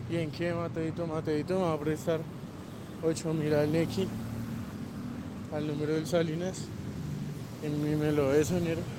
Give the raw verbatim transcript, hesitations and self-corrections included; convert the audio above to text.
¿Y en qué, Mateito? Mateito me va a prestar ocho mil al Nequi, al número del Salinas. En mí me lo es, sonero.